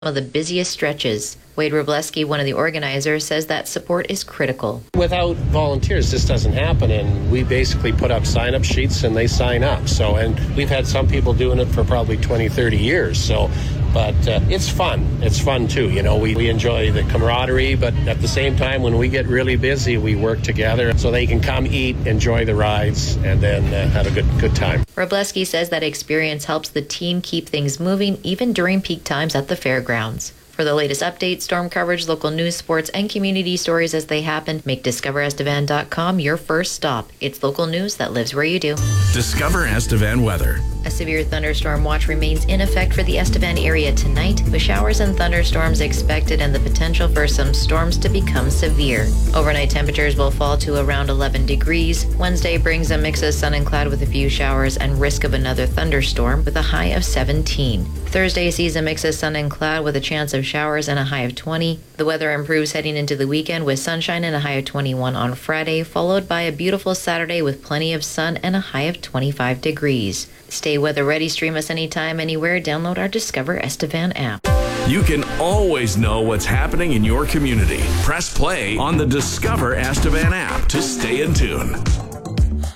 of the busiest stretches. Wade Robleski, one of the organizers, says that support is critical. Without volunteers, this doesn't happen, and we basically put up sign-up sheets and they sign up. And we've had some people doing it for probably 20, 30 years. But it's fun. It's fun, too. We enjoy the camaraderie, but at the same time, when we get really busy, we work together so they can come eat, enjoy the rides, and then have a good time. Robleski says that experience helps the team keep things moving even during peak times at the fairgrounds. For the latest updates, storm coverage, local news, sports, and community stories as they happen, make DiscoverEstevan.com your first stop. It's local news that lives where you do. Discover Estevan weather. A severe thunderstorm watch remains in effect for the Estevan area tonight, with showers and thunderstorms expected and the potential for some storms to become severe. Overnight temperatures will fall to around 11 degrees. Wednesday brings a mix of sun and cloud with a few showers and risk of another thunderstorm with a high of 17. Thursday sees a mix of sun and cloud with a chance of showers and a high of 20. The weather improves heading into the weekend with sunshine and a high of 21 on Friday, followed by a beautiful Saturday with plenty of sun and a high of 25 degrees. Stay weather ready. Stream us anytime, anywhere. Download our Discover Estevan app. You can always know what's happening in your community. Press play on the Discover Estevan app to stay in tune.